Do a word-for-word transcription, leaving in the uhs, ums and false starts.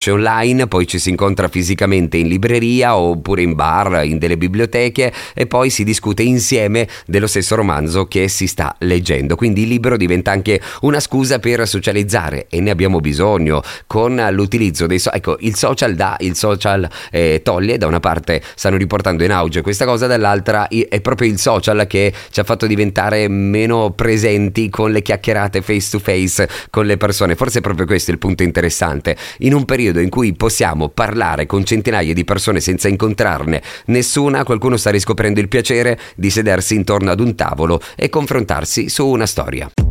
conosce online, poi ci si incontra fisicamente in libreria oppure in bar, in delle biblioteche, e poi si discute insieme dello stesso romanzo che si sta leggendo. Quindi il libro diventa anche una scusa per socializzare, e ne abbiamo bisogno con l'utilizzo dei so- ecco, il social dà, il social eh, toglie. Da una parte stanno riportando in auge questa cosa, dall'altra i- è proprio il social che ci ha fatto diventare meno presenti con le chiacchierate face to face con le persone. Forse è proprio questo il punto interessante: in un periodo in cui possiamo parlare con centinaia di persone senza incontrarne nessuna, qualcuno sta riscoprendo il piacere di sedersi intorno ad un tavolo e confrontarsi su una storia.